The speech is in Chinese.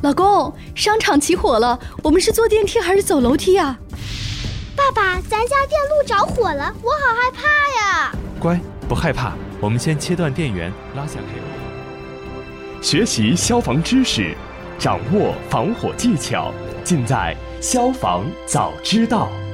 老公，商场起火了，我们是坐电梯还是走楼梯啊？ 爸爸，咱家电路着火了，我好害怕呀！ 乖，不害怕，我们先切断电源，拉下配合。 学习消防知识，掌握防火技巧，尽在消防早知道。